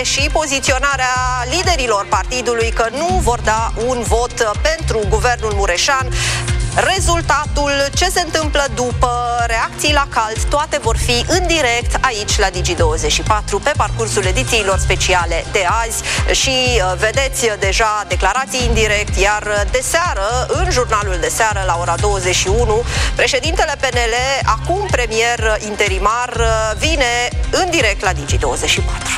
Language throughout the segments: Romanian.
și poziționarea liderilor partidului că nu vor da un vot pentru guvernul Mureșan. Rezultatul, ce se întâmplă după, reacții la cald, toate vor fi în direct aici la Digi24 pe parcursul edițiilor speciale de azi și vedeți deja declarații în direct, iar de seară, în jurnalul de seară la ora 21, președintele PNL, acum premier interimar, vine în direct la Digi24.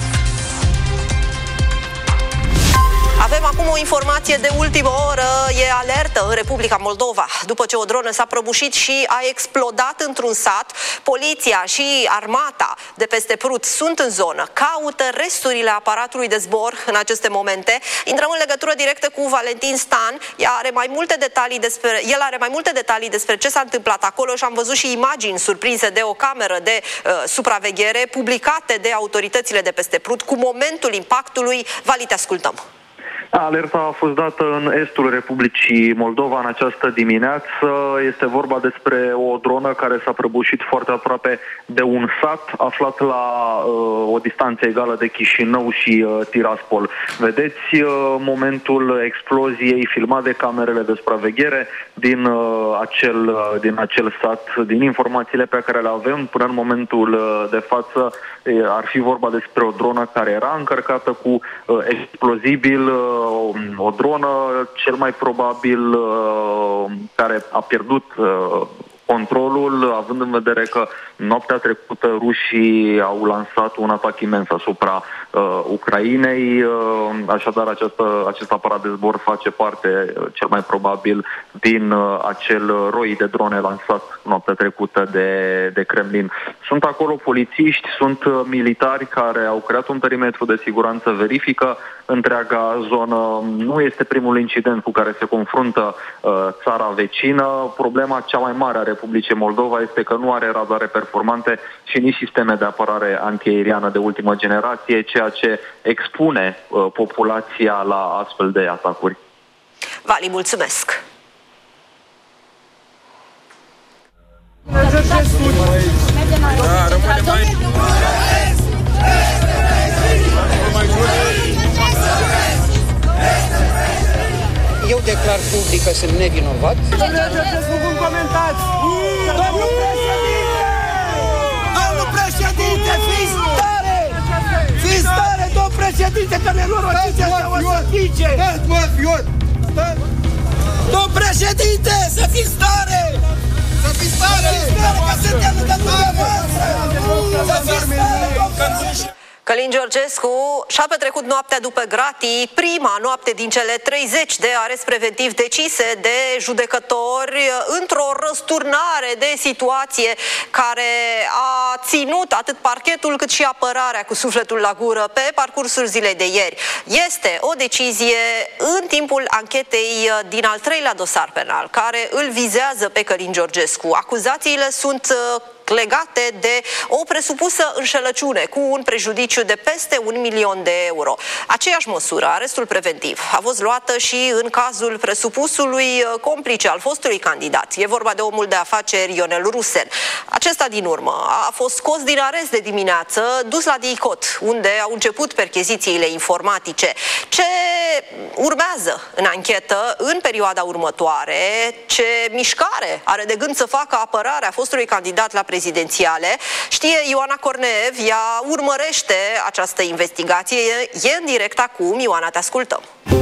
Avem acum o informație de ultimă oră, e alertă în Republica Moldova. După ce o dronă s-a prăbușit și a explodat într-un sat, poliția și armata de peste Prut sunt în zonă, caută resturile aparatului de zbor în aceste momente. Intrăm în legătură directă cu Valentin Stan, el are mai multe detalii despre ce s-a întâmplat acolo și am văzut și imagini surprinse de o cameră de supraveghere publicate de autoritățile de peste Prut cu momentul impactului. Vali, te ascultăm. Alerta a fost dată în estul Republicii Moldova în această dimineață. Este vorba despre o dronă care s-a prăbușit foarte aproape de un sat aflat la o distanță egală de Chișinău și Tiraspol. Vedeți momentul exploziei filmat de camerele de supraveghere din acel sat. Din informațiile pe care le avem până în momentul de față, ar fi vorba despre o dronă care era încărcată cu explozibil, o dronă cel mai probabil care a pierdut controlul, având în vedere că noaptea trecută rușii au lansat un atac imens asupra Ucrainei, așadar acest aparat de zbor face parte cel mai probabil din acel roi de drone lansat noaptea trecută de Kremlin. Sunt acolo polițiști, sunt militari care au creat un perimetru de siguranță, verifică întreaga zonă. Nu este primul incident cu care se confruntă țara vecină. Problema cea mai mare a Republicii Moldova este că nu are radare performante și nici sisteme de apărare antiaeriană de ultimă generație, ceea ce expune populația la astfel de atacuri. Vali, mulțumesc! Eu declar public că sunt nevinovat. Cum comentați? Domnul președinte! Domnul președinte, fiți tare! Fiți tare, domnul președinte, că nenorociți ăștia o să fice! Domnul președinte, să fiți tare! Să fiți tare! Că suntem lângă dumneavoastră! Să fiți tare, domnul! Călin Georgescu și-a petrecut noaptea după gratii, prima noapte din cele 30 de arest preventiv decise de judecători într-o răsturnare de situație care a ținut atât parchetul cât și apărarea cu sufletul la gură pe parcursul zilei de ieri. Este o decizie în timpul anchetei din al treilea dosar penal care îl vizează pe Călin Georgescu. Acuzațiile sunt legate de o presupusă înșelăciune cu un prejudiciu de peste 1 milion de euro. Aceeași măsură, arestul preventiv, a fost luată și în cazul presupusului complice al fostului candidat. E vorba de omul de afaceri Ionel Rusen. Acesta din urmă a fost scos din arest de dimineață, dus la DICOT, unde au început perchezițiile informatice. Ce urmează în anchetă în perioada următoare, ce mișcare are de gând să facă apărarea fostului candidat la prezidențiale, știe Ioana Corneev, ea urmărește această investigație, e în direct acum. Ioana, te ascultăm.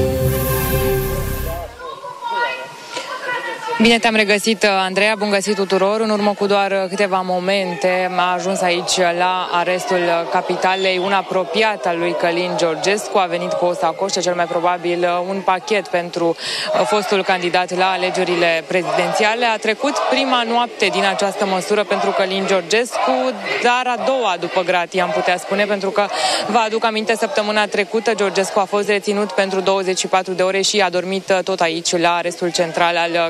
Bine te-am regăsit, Andreea, bun găsit tuturor. În urmă cu doar câteva momente a ajuns aici la arestul capitalei un apropiat al lui Călin Georgescu. A venit cu o sacoșă, cel mai probabil un pachet pentru fostul candidat la alegerile prezidențiale. A trecut prima noapte din această măsură pentru Călin Georgescu, dar a doua după gratii, am putea spune, pentru că vă aduc aminte, săptămâna trecută Georgescu a fost reținut pentru 24 de ore și a dormit tot aici la arestul central al capitalei.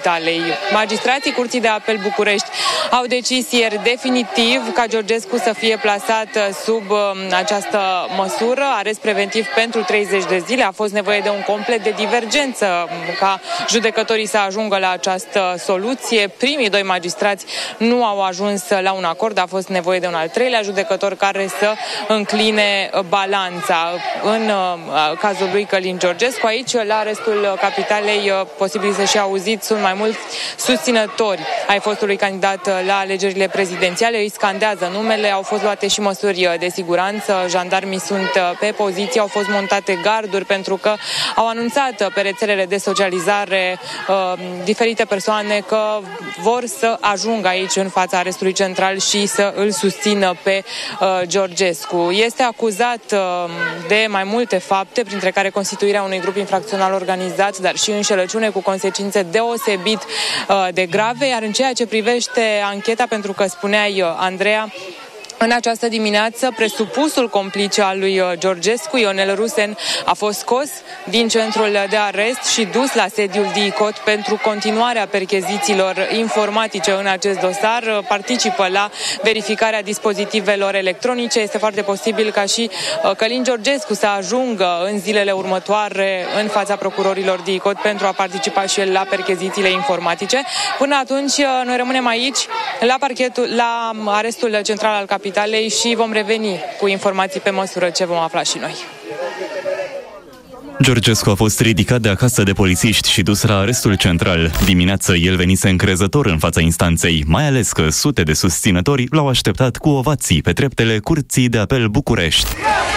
capitalei. Magistrații Curții de Apel București au decis ieri definitiv ca Georgescu să fie plasat sub această măsură, arest preventiv pentru 30 de zile. A fost nevoie de un complet de divergență ca judecătorii să ajungă la această soluție. Primii doi magistrați nu au ajuns la un acord, a fost nevoie de un al treilea judecător care să încline balanța. În cazul lui Călin Georgescu, aici, la arestul capitalei, posibil să-și auziți, sunt mai mulți susținători ai fostului candidat la alegerile prezidențiale, îi scandează numele, au fost luate și măsuri de siguranță, jandarmii sunt pe poziție, au fost montate garduri pentru că au anunțat pe rețelele de socializare diferite persoane că vor să ajungă aici în fața arestului central și să îl susțină pe Georgescu. Este acuzat de mai multe fapte, printre care constituirea unui grup infracțional organizat, dar și înșelăciune cu consecințe deosebit de grave, iar în ceea ce privește ancheta, pentru că spuneai, Andreea, în această dimineață, presupusul complice al lui Georgescu, Ionel Rusen, a fost scos din centrul de arest și dus la sediul DICOT pentru continuarea perchezițiilor informatice în acest dosar. Participă la verificarea dispozitivelor electronice. Este foarte posibil ca și Călin Georgescu să ajungă în zilele următoare în fața procurorilor DICOT pentru a participa și el la perchezițiile informatice. Până atunci, noi rămânem aici, la arestul central al capitalei și vom reveni cu informații pe măsură ce vom afla și noi. Georgescu a fost ridicat de acasă de polițiști și dus la arestul central. Dimineață el venise încrezător în fața instanței, mai ales că sute de susținători l-au așteptat cu ovații pe treptele Curții de Apel București.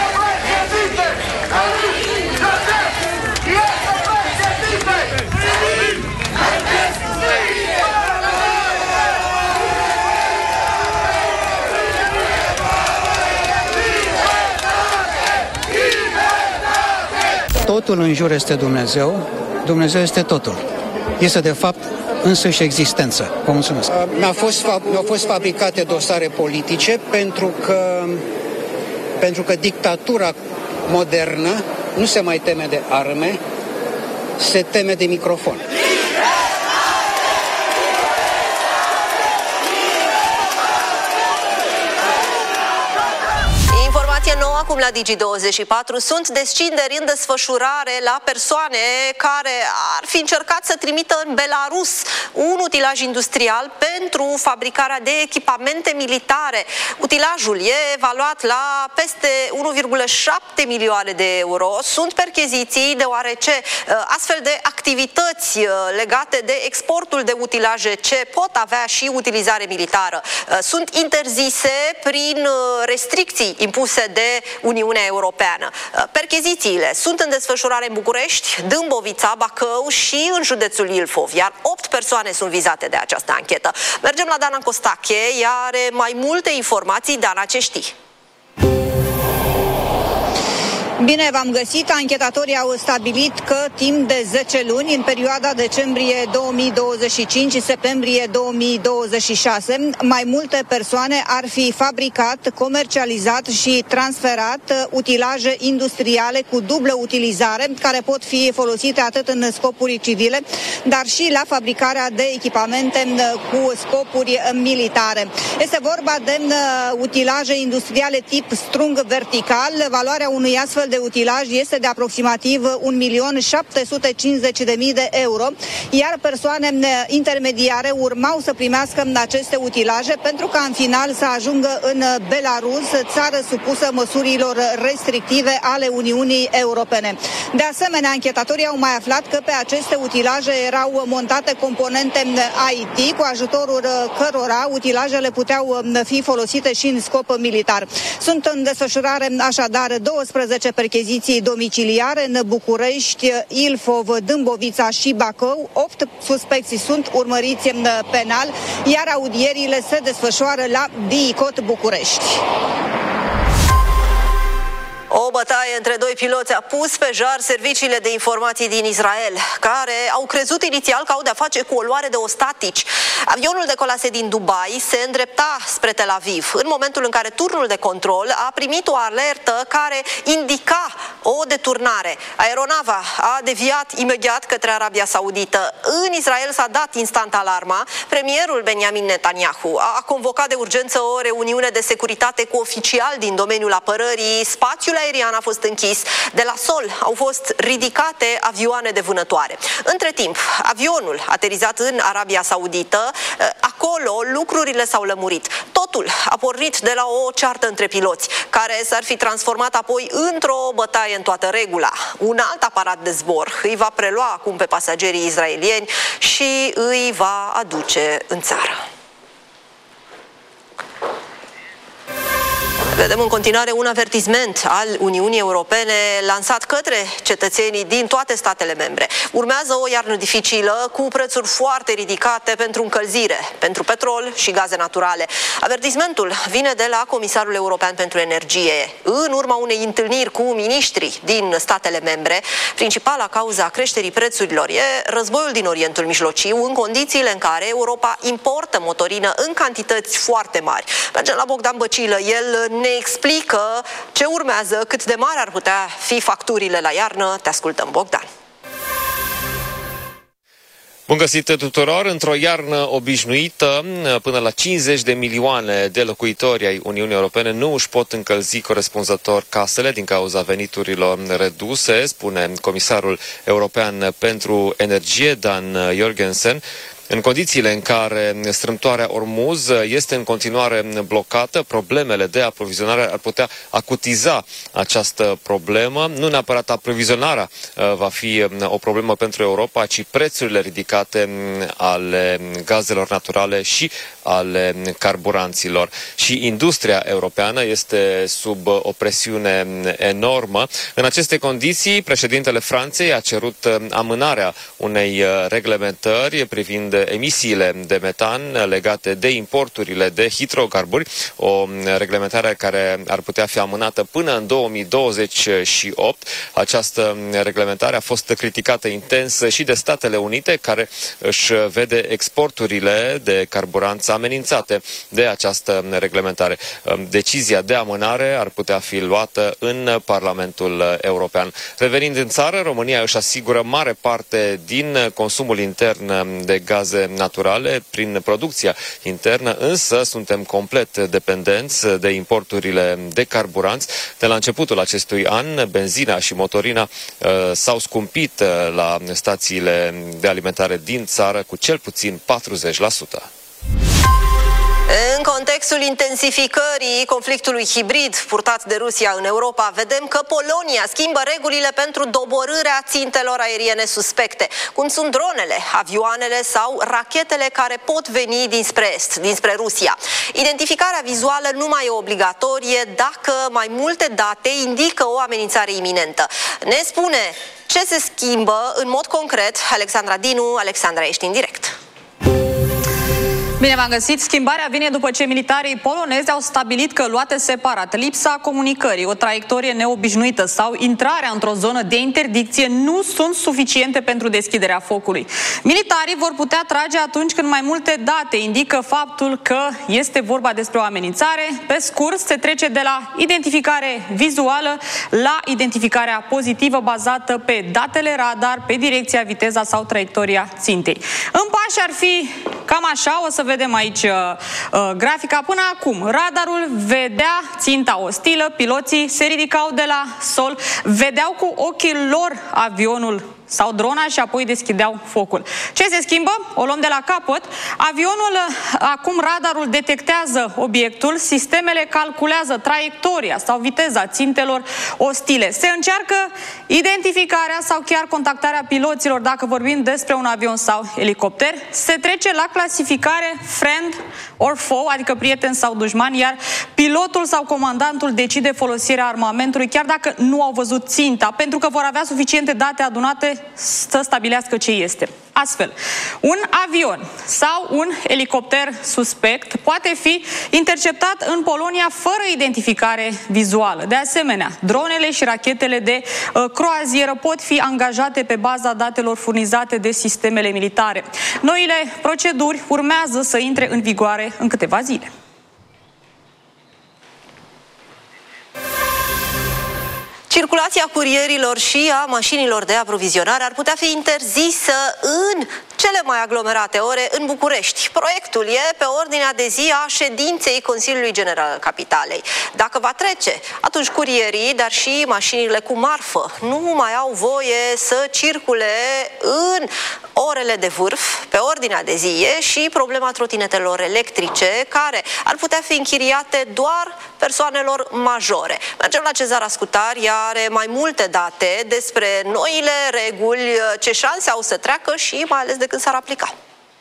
Totul în jur este Dumnezeu, Dumnezeu este totul. Este de fapt însăși existență. Vă mulțumesc. Mi-au fost fabricate dosare politice pentru că dictatura modernă nu se mai teme de arme, se teme de microfon. Nou acum la Digi24, sunt descinderi în desfășurare la persoane care ar fi încercat să trimită în Belarus un utilaj industrial pentru fabricarea de echipamente militare. Utilajul e evaluat la peste 1,7 milioane de euro. Sunt percheziții deoarece astfel de activități legate de exportul de utilaje ce pot avea și utilizare militară sunt interzise prin restricții impuse de Uniunea Europeană. Perchezițiile sunt în desfășurare în București, Dâmbovița, Bacău și în județul Ilfov, iar 8 persoane sunt vizate de această anchetă. Mergem la Dana Costache, ea are mai multe informații. Dana, ce știi? Bine v-am găsit. Anchetatorii au stabilit că timp de 10 luni, în perioada decembrie 2025-septembrie 2026, mai multe persoane ar fi fabricat, comercializat și transferat utilaje industriale cu dublă utilizare, care pot fi folosite atât în scopuri civile, dar și la fabricarea de echipamente cu scopuri militare. Este vorba de utilaje industriale tip strung vertical. Valoarea unui astfel de utilaj este de aproximativ 1.750.000 de euro, iar persoane intermediare urmau să primească aceste utilaje pentru ca în final să ajungă în Belarus, țară supusă măsurilor restrictive ale Uniunii Europene. De asemenea, anchetatorii au mai aflat că pe aceste utilaje erau montate componente IT, cu ajutorul cărora utilajele puteau fi folosite și în scop militar. Sunt în desfășurare așadar 12 percheziții domiciliare în București, Ilfov, Dâmbovița și Bacău. 8 suspecții sunt urmăriți penal, iar audierile se desfășoară la DICOT București. O O bătaie între doi piloți a pus pe jar serviciile de informații din Israel, care au crezut inițial că au de-a face cu o luare de ostatici. Avionul decolase din Dubai, se îndrepta spre Tel Aviv, în momentul în care turnul de control a primit o alertă care indica o deturnare. Aeronava a deviat imediat către Arabia Saudită. În Israel s-a dat instant alarma. Premierul Benjamin Netanyahu a convocat de urgență o reuniune de securitate cu oficiali din domeniul apărării. Spațiul aerian a fost închis. De la sol au fost ridicate avioane de vânătoare. Între timp, avionul aterizat în Arabia Saudită, acolo lucrurile s-au lămurit. Totul a pornit de la o ceartă între piloți, care s-ar fi transformat apoi într-o bătaie în toată regula. Un alt aparat de zbor îi va prelua acum pe pasagerii israelieni și îi va aduce în țară. Vedem în continuare un avertisment al Uniunii Europene lansat către cetățenii din toate statele membre. Urmează o iarnă dificilă cu prețuri foarte ridicate pentru încălzire, pentru petrol și gaze naturale. Avertismentul vine de la Comisarul European pentru Energie, în urma unei întâlniri cu miniștrii din statele membre. Principala cauza creșterii prețurilor e războiul din Orientul Mijlociu, în condițiile în care Europa importă motorină în cantități foarte mari. Mergem la Bogdan Băcilă, el ne explică ce urmează, cât de mari ar putea fi facturile la iarnă. Te ascultăm, Bogdan. Bun găsit tuturor! Într-o iarnă obișnuită, până la 50 de milioane de locuitori ai Uniunii Europene nu își pot încălzi corespunzător casele din cauza veniturilor reduse, spune Comisarul European pentru Energie, Dan Jorgensen. În condițiile în care strâmtoarea Ormuz este în continuare blocată, problemele de aprovizionare ar putea acutiza această problemă. Nu neapărat aprovizionarea va fi o problemă pentru Europa, ci prețurile ridicate ale gazelor naturale și ale carburanților. Și industria europeană este sub o presiune enormă. În aceste condiții, președintele Franței a cerut amânarea unei reglementări privind emisiile de metan legate de importurile de hidrocarburi, o reglementare care ar putea fi amânată până în 2028. Această reglementare a fost criticată intens și de Statele Unite, care își vede exporturile de carburanți amenințate de această reglementare. Decizia de amânare ar putea fi luată în Parlamentul European. Revenind în țară, România își asigură mare parte din consumul intern de gaze naturale prin producția internă, însă suntem complet dependenți de importurile de carburanți. De la începutul acestui an, benzina și motorina s-au scumpit la stațiile de alimentare din țară cu cel puțin 40%. În contextul intensificării conflictului hibrid purtat de Rusia în Europa, vedem că Polonia schimbă regulile pentru doborârea țintelor aeriene suspecte, cum sunt dronele, avioanele sau rachetele care pot veni dinspre est, dinspre Rusia. Identificarea vizuală nu mai e obligatorie dacă mai multe date indică o amenințare iminentă. Ne spune ce se schimbă în mod concret Alexandra Dinu. Alexandra, ești în direct. Bine v-am găsit! Schimbarea vine după ce militarii polonezi au stabilit că, luate separat, lipsa comunicării, o traiectorie neobișnuită sau intrarea într-o zonă de interdicție nu sunt suficiente pentru deschiderea focului. Militarii vor putea trage atunci când mai multe date indică faptul că este vorba despre o amenințare. Pe scurt, se trece de la identificare vizuală la identificarea pozitivă bazată pe datele radar, pe direcția, viteza sau traiectoria țintei. În pași ar fi cam așa, o să vedem aici grafica. Până acum, radarul vedea ținta ostilă, piloții se ridicau de la sol, vedeau cu ochii lor avionul sau drona și apoi deschideau focul. Ce se schimbă? O luăm de la capăt. Avionul, acum radarul detectează obiectul, sistemele calculează traiectoria sau viteza țintelor ostile. Se încearcă identificarea sau chiar contactarea piloților dacă vorbim despre un avion sau elicopter. Se trece la clasificare friend or foe, adică prieten sau dușman, iar pilotul sau comandantul decide folosirea armamentului chiar dacă nu au văzut ținta, pentru că vor avea suficiente date adunate să stabilească ce este. Astfel, un avion sau un elicopter suspect poate fi interceptat în Polonia fără identificare vizuală. De asemenea, dronele și rachetele de croazieră pot fi angajate pe baza datelor furnizate de sistemele militare. Noile proceduri urmează să intre în vigoare în câteva zile. Circulația curierilor și a mașinilor de aprovizionare ar putea fi interzisă în cele mai aglomerate ore în București. Proiectul e pe ordinea de zi a ședinței Consiliului General al Capitalei. Dacă va trece, atunci curierii, dar și mașinile cu marfă nu mai au voie să circule în orele de vârf. Pe ordinea de zi e și problema trotinetelor electrice, care ar putea fi închiriate doar persoanelor majore. Mergem la Cezar Ascutar, ea are mai multe date despre noile reguli, ce șanse au să treacă și mai ales de când s-ar aplica.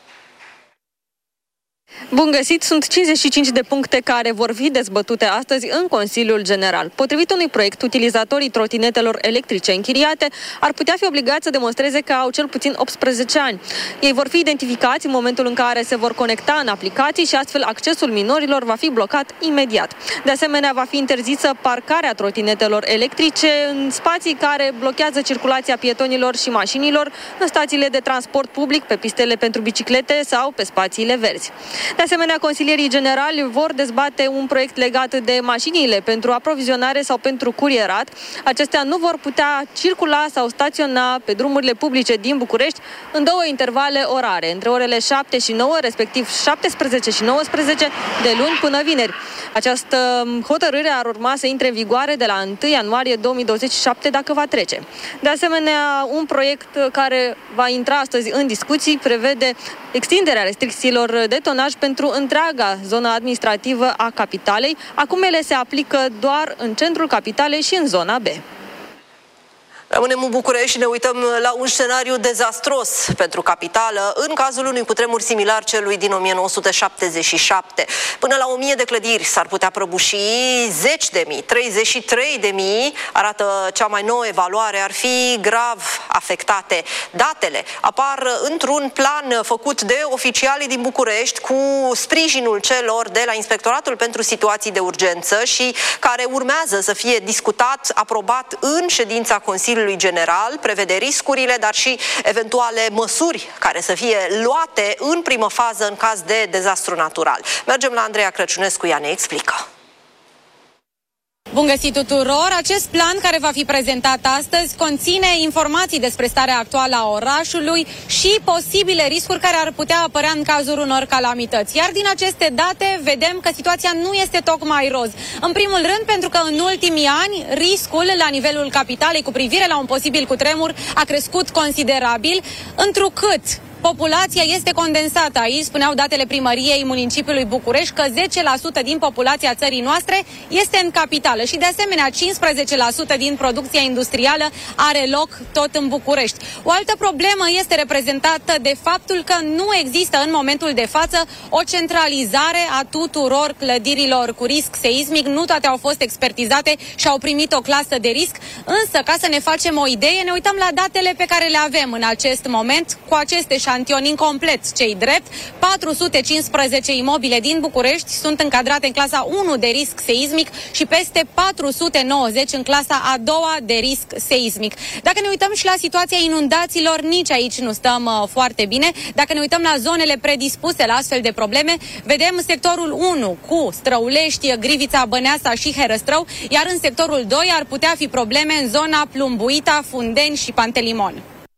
Bun găsit! Sunt 55 de puncte care vor fi dezbătute astăzi în Consiliul General. Potrivit unui proiect, utilizatorii trotinetelor electrice închiriate ar putea fi obligați să demonstreze că au cel puțin 18 ani. Ei vor fi identificați în momentul în care se vor conecta în aplicații și astfel accesul minorilor va fi blocat imediat. De asemenea, va fi interzisă parcarea trotinetelor electrice în spații care blochează circulația pietonilor și mașinilor, în stațiile de transport public, pe pistele pentru biciclete sau pe spațiile verzi. De asemenea, consilierii generali vor dezbate un proiect legat de mașinile pentru aprovizionare sau pentru curierat. Acestea nu vor putea circula sau staționa pe drumurile publice din București în două intervale orare, între orele 7 și 9, respectiv 17 și 19, de luni până vineri. Această hotărâre ar urma să intre în vigoare de la 1 ianuarie 2027 dacă va trece. De asemenea, un proiect care va intra astăzi în discuții prevede extinderea restricțiilor de tonaj pentru întreaga zonă administrativă a capitalei. Acum ele se aplică doar în centrul capitalei și în zona B. Rămânem în București și ne uităm la un scenariu dezastros pentru capitală în cazul unui cutremur similar celui din 1977. Până la 1000 de clădiri s-ar putea prăbuși, 10.000, 33.000, arată cea mai nouă evaluare, ar fi grav afectate. Datele apar într-un plan făcut de oficialii din București cu sprijinul celor de la Inspectoratul pentru Situații de Urgență și care urmează să fie discutat, aprobat în ședința Consiliului General, prevede riscurile, dar și eventuale măsuri care să fie luate în primă fază în caz de dezastru natural. Mergem la Andreea Crăciunescu, ea ne explică. Bun găsit tuturor! Acest plan care va fi prezentat astăzi conține informații despre starea actuală a orașului și posibile riscuri care ar putea apărea în cazul unor calamități. Iar din aceste date vedem că situația nu este tocmai roz. În primul rând pentru că în ultimii ani riscul la nivelul capitalei cu privire la un posibil cutremur a crescut considerabil, întrucât populația este condensată. Aici spuneau datele primăriei municipiului București că 10% din populația țării noastre este în capitală și de asemenea 15% din producția industrială are loc tot în București. O altă problemă este reprezentată de faptul că nu există în momentul de față o centralizare a tuturor clădirilor cu risc seismic. Nu toate au fost expertizate și au primit o clasă de risc, însă ca să ne facem o idee, ne uităm la datele pe care le avem în acest moment cu aceste șantioni incomplet, cei drept. 415 imobile din București sunt încadrate în clasa 1 de risc seismic și peste 490 în clasa a doua de risc seismic. Dacă ne uităm și la situația inundațiilor, nici aici nu stăm foarte bine. Dacă ne uităm la zonele predispuse la astfel de probleme, vedem sectorul 1 cu Străulești, Grivița, Băneasa și Herăstrău, iar în sectorul 2 ar putea fi probleme în zona Plumbuita, Fundeni și Pantelimon.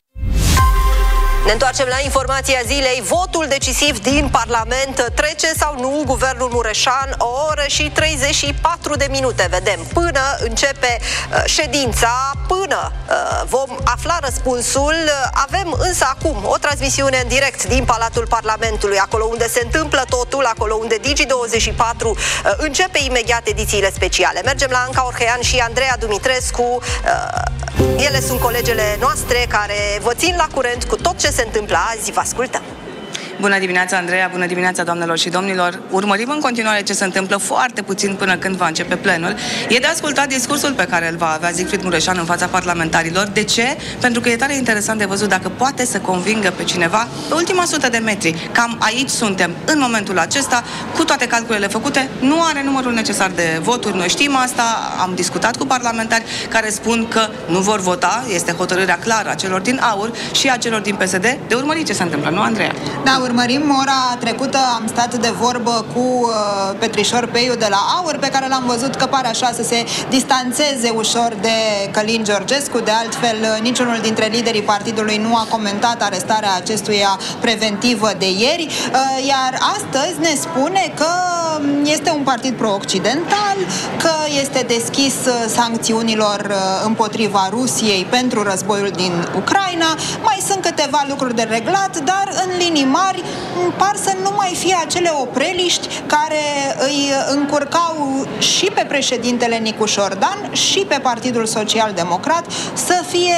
Ne întoarcem la informația zilei. Votul decisiv din Parlament, trece sau nu guvernul Mureșan, o oră și 34 de minute. Vedem până începe ședința, până vom afla răspunsul. Avem însă acum o transmisiune în direct din Palatul Parlamentului, acolo unde se întâmplă totul, acolo unde Digi24 începe imediat edițiile speciale. Mergem la Anca Orhean și Andreea Dumitrescu. Ele sunt colegele noastre care vă țin la curent cu tot ce se întâmplă azi. Vă ascultăm! Bună dimineața, Andreea, bună dimineața, doamnelor și domnilor. Urmărim în continuare ce se întâmplă, foarte puțin până când va începe plenul. E de ascultat discursul pe care îl va avea Siegfried Mureșan în fața parlamentarilor. De ce? Pentru că e tare interesant de văzut dacă poate să convingă pe cineva pe ultima 100 de metri. Cam aici suntem în momentul acesta, cu toate calculele făcute, nu are numărul necesar de voturi. Noi știm asta, am discutat cu parlamentari care spun că nu vor vota, este hotărârea clară a celor din AUR și a celor din PSD. De urmărit ce se întâmplă, nu, Andreea? Da, urmărim. Ora trecută am stat de vorbă cu Petrișor Peiu de la AUR, pe care l-am văzut că pare așa să se distanțeze ușor de Călin Georgescu. De altfel, niciunul dintre liderii partidului nu a comentat arestarea acestuia preventivă de ieri, iar astăzi ne spune că este un partid pro-occidental, că este deschis sancțiunilor împotriva Rusiei pentru războiul din Ucraina. Mai sunt câteva lucruri de reglat, dar în linii mari par să nu mai fie acele opreliști care îi încurcau și pe președintele Nicu Șordan și pe Partidul Social Democrat să fie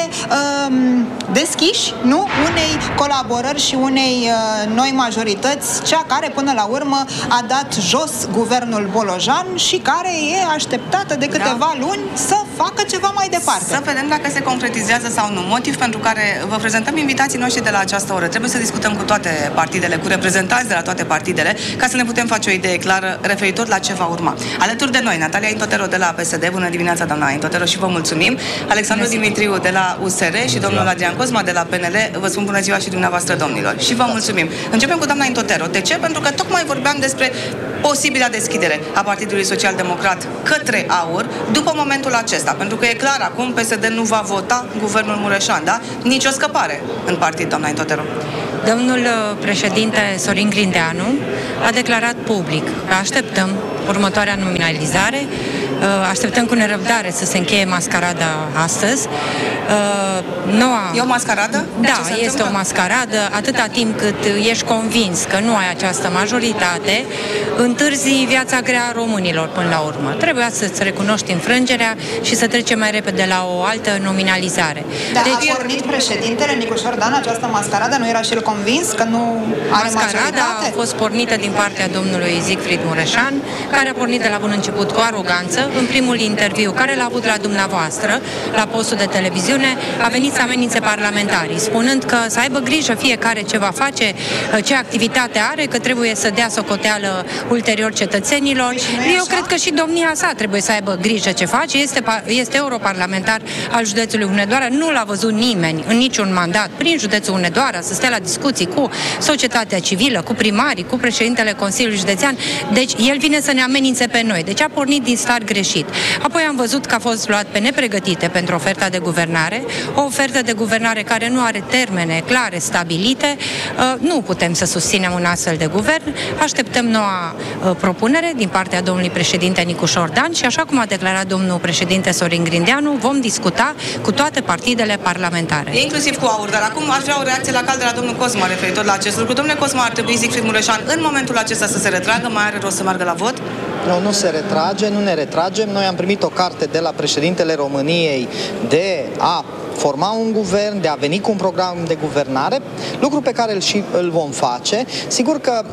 deschiși, nu? Unei colaborări și unei noi majorități, cea care până la urmă a dat jos guvernul Bolojan și care e așteptată de câteva luni să facă ceva mai departe. Să vedem dacă se concretizează sau nu. Motiv pentru care vă prezentăm invitații noștri de la această oră. Trebuie să discutăm cu toate partidele, cu reprezentanți de la toate partidele, ca să ne putem face o idee clară referitor la ce va urma. Alături de noi, Natalia Intotero de la PSD. Bună dimineața, doamna Intotero, și vă mulțumim. Alexandru Dimitriu de la USR și domnul Adrian Cosma de la PNL. Vă spun bună ziua și dumneavoastră, domnilor. Și vă mulțumim. Începem cu doamna Intotero. De ce? Pentru că tocmai vorbeam despre posibila deschidere a Partidului Social Democrat către AUR după momentul acesta. Pentru că e clar, acum PSD nu va vota guvernul Mureșan, da? Nici o scăpare în partid, doamna Intotero. Domnul președinte Sorin Grindeanu a declarat public că așteptăm următoarea nominalizare, așteptăm cu nerăbdare să se încheie mascarada astăzi. E o mascaradă? Da, este o mascaradă. Atâta timp cât ești convins că nu ai această majoritate, întârzi viața grea a românilor până la urmă. Trebuia să-ți recunoști înfrângerea și să trecem mai repede la o altă nominalizare. Dar deci, a pornit președintele Nicu Șordan această mascaradă? Nu era și el convins că nu are majoritate? A fost pornită din partea domnului Siegfried Mureșan, care a pornit de la bun început cu aroganță. În primul interviu care l-a avut la dumneavoastră, la postul de televiziune, a venit să amenințe parlamentarii, spunând că să aibă grijă fiecare ce va face, ce activitate are, că trebuie să dea socoteală ulterior cetățenilor. Eu cred că și domnia sa trebuie să aibă grijă ce face. Este europarlamentar al județului Hunedoara. Nu l-a văzut nimeni în niciun mandat prin județul Hunedoara să stea la discuții cu societatea civilă, cu primarii, cu președintele Consiliului Județean. Deci el vine să ne amenințe pe noi. Deci a pornit din start greșit. Apoi am văzut că a fost luat pe nepregătite pentru oferta de guvernare, o ofertă de guvernare care nu are termene clare, stabilite. Nu putem să susținem un astfel de guvern. Așteptăm noua propunere din partea domnului președinte Nicu Șordan și, așa cum a declarat domnul președinte Sorin Grindeanu, vom discuta cu toate partidele parlamentare. Inclusiv cu AUR, dar acum aș vrea o reacție la cald de la domnul Cosma referitor la acest lucru. Domnule Cosma, ar trebui Siegfried Mureșan în momentul acesta să se retragă? Mai are rost să meargă la vot? Nu se retrage, nu ne retragem. Noi am primit o carte de la președintele României de a forma un guvern, de a veni cu un program de guvernare, lucru pe care îl vom face. Sigur că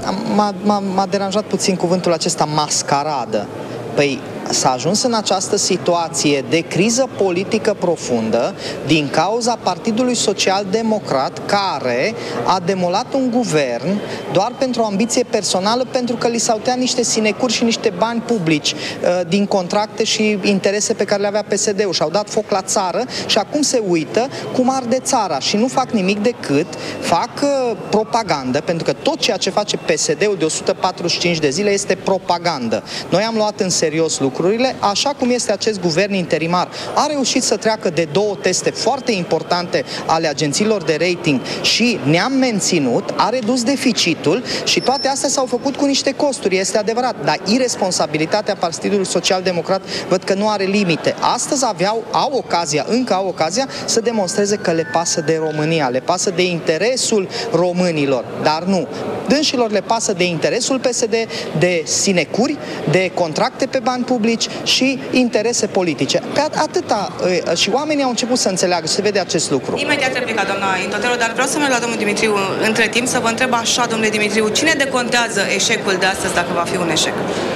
m-a deranjat puțin cuvântul acesta mascaradă. Păi s-a ajuns în această situație de criză politică profundă din cauza Partidului Social Democrat, care a demolat un guvern doar pentru o ambiție personală, pentru că li s-au tăiat niște sinecuri și niște bani publici din contracte și interese pe care le avea PSD-ul și au dat foc la țară și acum se uită cum arde țara și nu fac nimic decât fac propagandă, pentru că tot ceea ce face PSD-ul de 145 de zile este propagandă. Noi am luat în serios lucrurile, așa cum este acest guvern interimar. A reușit să treacă de 2 teste foarte importante ale agențiilor de rating și ne-am menținut, a redus deficitul și toate astea s-au făcut cu niște costuri, este adevărat, dar iresponsabilitatea Partidului Social Democrat văd că nu are limite. Astăzi au ocazia să demonstreze că le pasă de România, le pasă de interesul românilor, dar nu. Dânșilor le pasă de interesul PSD, de sinecuri, de contracte pe bani publici, publici și interese politice. Pe atâta, și oamenii au început să înțeleagă, să vede acest lucru. Imediat replica, doamna Intotero, dar vreau să merg la domnul Dimitriu între timp să vă întreb așa, domnule Dimitriu, cine decontează eșecul de astăzi dacă va fi un eșec?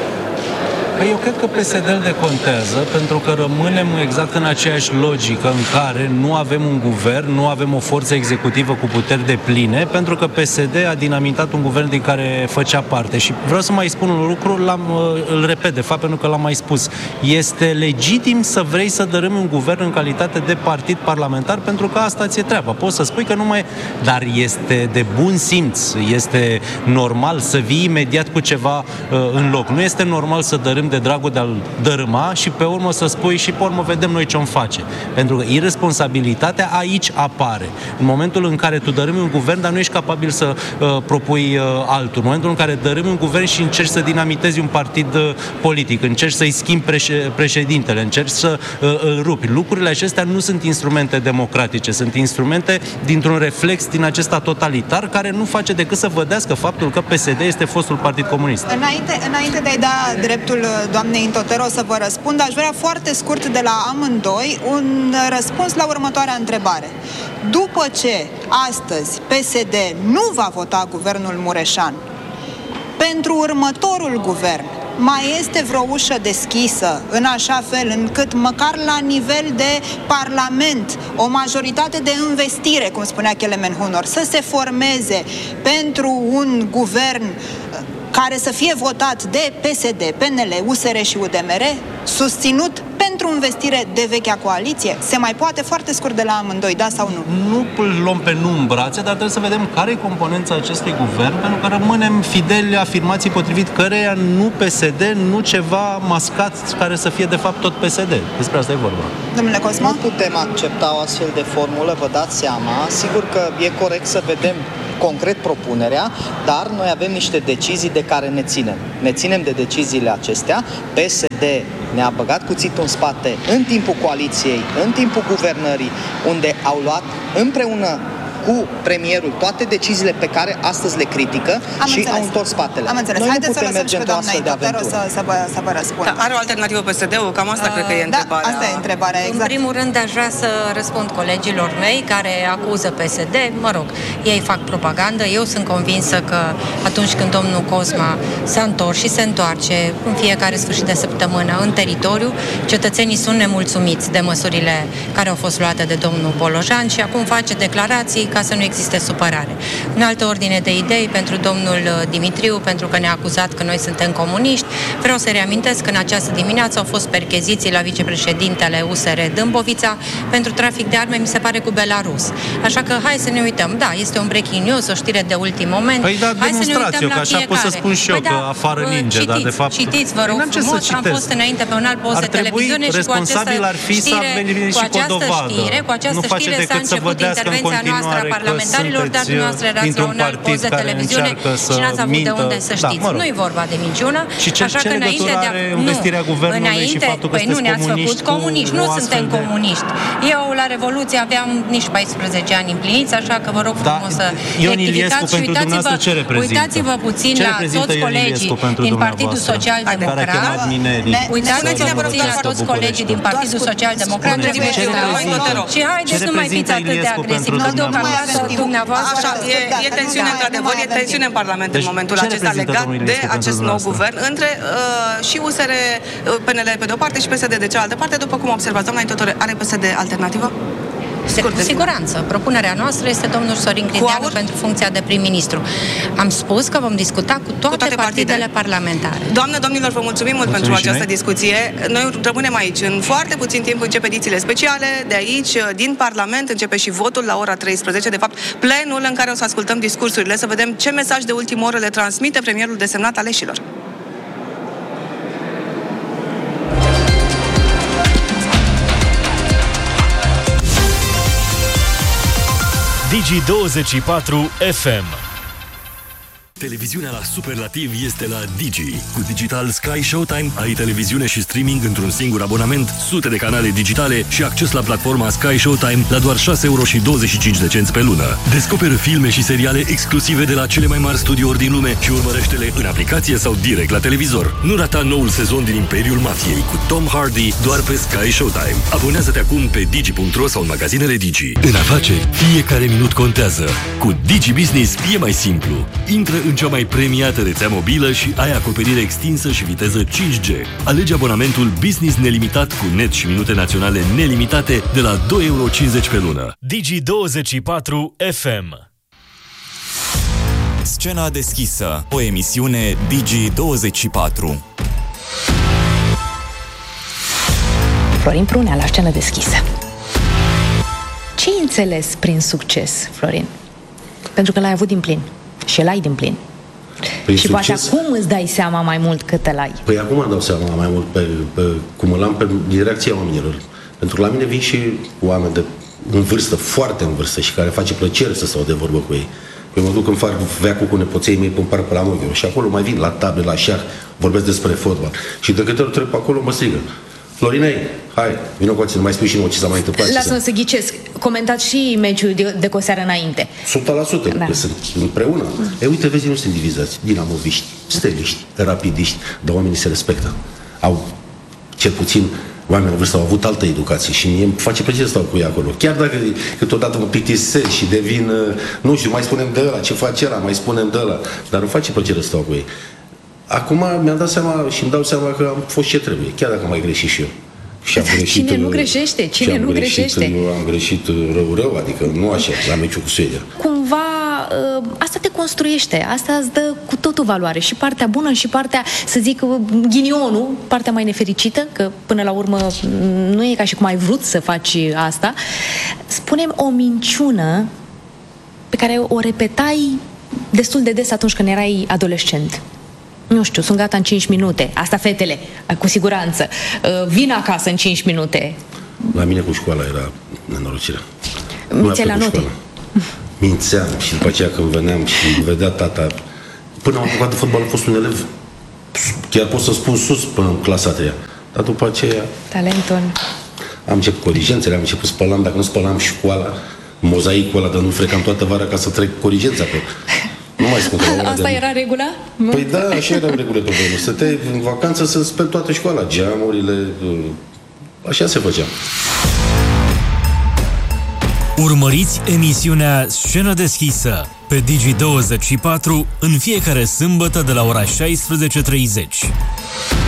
Păi eu cred că PSD-ul decontează, pentru că rămânem exact în aceeași logică în care nu avem un guvern, nu avem o forță executivă cu puteri depline, pentru că PSD a dinamitat un guvern din care făcea parte. Și vreau să mai spun un lucru, îl repet de fapt, pentru că l-am mai spus. Este legitim să vrei să dărâmi un guvern în calitate de partid parlamentar, pentru că asta ți-e treaba. Poți să spui că nu mai... Dar este de bun simț, este normal să vii imediat cu ceva în loc. Nu este normal să dărâmi de dragul de a-l dărâma și pe urmă să spui și pe urmă vedem noi ce-om face. Pentru că irresponsabilitatea aici apare. În momentul în care tu dărâmi un guvern, dar nu ești capabil să propui altul. În momentul în care dărâmi un guvern și încerci să dinamitezi un partid politic, încerci să-i schimbi președintele, încerci să îl rupi. Lucrurile acestea nu sunt instrumente democratice, sunt instrumente dintr-un reflex din acesta totalitar care nu face decât să vădească faptul că PSD este fostul Partid Comunist. Înainte de a-i da dreptul doamnei Intotero să vă răspund, aș vrea foarte scurt de la amândoi un răspuns la următoarea întrebare. După ce astăzi PSD nu va vota guvernul Mureșan, pentru următorul guvern mai este vreo ușă deschisă în așa fel încât măcar la nivel de Parlament o majoritate de investire, cum spunea Kelemen Hunor, să se formeze pentru un guvern care să fie votat de PSD, PNL, USR și UDMR, susținut pentru investire de vechea coaliție? Se mai poate? Foarte scurt de la amândoi, da sau nu? Nu îl luăm pe nu în brațe, dar trebuie să vedem care e componența acestui guvern, pentru că rămânem fideli afirmații potrivit căreia nu PSD, nu ceva mascat care să fie de fapt tot PSD. Despre asta e vorba. Domnule Cosma? Nu putem accepta o astfel de formulă, vă dați seama. Sigur că e corect să vedem concret propunerea, dar noi avem niște decizii de care ne ținem. Ne ținem de deciziile acestea. PSD ne-a băgat cuțitul în spate în timpul coaliției, în timpul guvernării, unde au luat împreună cu premierul toate deciziile pe care astăzi le critică și au întors spatele. Am înțeles. Noi haideți nu putem merge într-o astfel de aventură. Să vă răspund. Da, are o alternativă PSD-ul? Cam asta cred că e întrebarea. Asta e întrebarea, exact. În primul rând, aș vrea să răspund colegilor mei care acuză PSD. Mă rog, ei fac propagandă. Eu sunt convinsă că atunci când domnul Cosma s-a întors și se întoarce în fiecare sfârșit de săptămână în teritoriu, cetățenii sunt nemulțumiți de măsurile care au fost luate de domnul Polojan și acum face declarații ca să nu existe supărare. În altă ordine de idei, pentru domnul Dimitriu, pentru că ne-a acuzat că noi suntem comuniști, vreau să reamintesc că în această dimineață au fost percheziții la vicepreședintele USR Dâmbovița pentru trafic de arme, mi se pare, cu Belarus. Așa că hai să ne uităm. Da, este un breaking news, o știre de ultim moment. Păi da, demonstrați-o, că așa pot să spun și eu, că afară ninge, dar de fapt... Citiți, vă rog frumos, am fost înainte pe un alt post de televiziune și cu această știre, cu această știre s-a început intervenția noastră a parlamentarilor, dar dumneavoastră erați la un alt post de televiziune și n-ați avut de unde să știți. Nu-i vorba de minciună, așa că înainte de nu ne-ați făcut comuniști, nu suntem comuniști. Eu la Revoluție aveam nici 14 ani împliniți, așa că vă rog frumos să rectificați și uitați-vă puțin la toți colegii din Partidul Social Democrat. Uitați-vă puțin la toți colegii din Partidul Social Democrat și haideți să nu mai fiți atât de agresivi. Așa, e tensiune, într-adevăr, e tensiune în Parlament în momentul acesta legat de acest nou guvern între și USR, PNL pe de o parte și PSD de cealaltă parte. După cum observați, doamna Intotero, are PSD alternativă? Cu siguranță. Propunerea noastră este domnul Sorin Grindeanu pentru funcția de prim-ministru. Am spus că vom discuta cu toate partidele parlamentare. Doamnă, domnilor, vă mulțumim mult pentru această discuție. Noi rămânem aici. În foarte puțin timp începe edițiile speciale. De aici, din Parlament, începe și votul la ora 13. De fapt, plenul în care o să ascultăm discursurile, să vedem ce mesaj de ultimă oră le transmite premierul desemnat aleșilor. Digi24 FM Televiziunea la superlativ este la Digi. Cu Digital Sky Showtime ai televiziune și streaming într-un singur abonament, sute de canale digitale și acces la platforma Sky Showtime la doar 6,25 € pe lună. Descoperă filme și seriale exclusive de la cele mai mari studiouri din lume și urmărește-le în aplicație sau direct la televizor. Nu rata noul sezon din Imperiul Mafiei cu Tom Hardy doar pe Sky Showtime. Abonează-te acum pe digi.ro sau în magazinele Digi. În afaceri, fiecare minut contează. Cu Digi Business e mai simplu. Intră în cea mai premiată rețea mobilă și ai acoperire extinsă și viteză 5G. Alege abonamentul Business nelimitat cu net și minute naționale nelimitate de la 2,50 € pe lună. Digi24 FM. Scena deschisă, o emisiune Digi24. Florin Prunea la Scenă deschisă. Ce ai înțeles prin succes, Florin? Pentru că l-ai avut din plin. Și l-ai din plin. Prin și succes, poate acum îți dai seama mai mult cât îl ai. Păi acum îmi dau seama mai mult cum îl am din reacția oamenilor. Pentru că la mine vin și oameni în vârstă, foarte în vârstă și care face plăcere să stau de vorbă cu ei. Eu mă duc în fac veacul cu nepoței mei, pun parcă la Moghiu și acolo mai vin la table, la șah, vorbesc despre fotbal. Și de câte ori trec pe acolo mă strigă: Florinei, hai, vină cu ați, nu mai spui și nouă ce s-a mai întâmplat. Lasă-mă să ghicesc. Comentați și meciul de cu o seară înainte. 100%, da. Că sunt împreună. E, uite, vezi, nu sunt divizați. Dinamoviști, steliști, rapidiști, dar oamenii se respectă. Au, cel puțin, oamenii în vârstă au avut altă educație și mie îmi face plăcere să stau cu ei acolo. Chiar dacă câteodată mă plictisesc și devin, nu știu, mai spunem de ăla, ce face ăla, mai spunem de ăla, dar îmi face plăcere să stau cu ei. Acum mi-am dat seama și îmi dau seama că am fost ce trebuie, chiar dacă am mai greșit și eu. Și am greșit, cine nu greșește? Cine nu greșește? Eu am greșit rău, adică nu așa, la meciul cu Suedia. Cumva asta te construiește, asta îți dă cu totul valoare. Și partea bună și partea, să zic, ghinionul, partea mai nefericită, că până la urmă nu e ca și cum ai vrut să faci asta. Spune-mi o minciună pe care o repetai destul de des atunci când erai adolescent. Nu știu, sunt gata în 5 minute. Asta fetele, cu siguranță. Vin acasă în 5 minute. La mine cu școala era nenorocirea. Mințeai la note? Mințeam și după aceea când veneam și vedea tata. Până am apucat de fotbal, am fost un elev. Chiar pot să spun sus până în clasa 3-a. Dar după aceea... Talentul. Am început corigențele, am început spălam. Dacă nu spălam școala, mozaicul ăla, dar nu frecam toată vara ca să trec corigența pe... Nu mai spun că asta era regula? Păi da, așa era regulă pe vremuri. Să te în vacanță să speli toată școala, geamurile, așa se făcea. Urmăriți emisiunea Scenă deschisă pe Digi24 în fiecare sâmbătă de la ora 16:30.